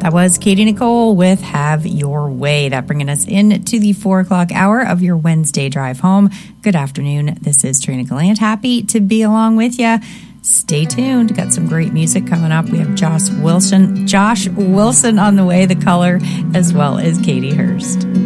That was Katie Nicole with Have Your Way. That bringing us into the 4 o'clock hour of your Wednesday drive home. Good afternoon. This is Trina Gallant. Happy to be along with you. Stay tuned. Got some great music coming up. We have Josh Wilson on the way, The Color, as well as Katie Hurst.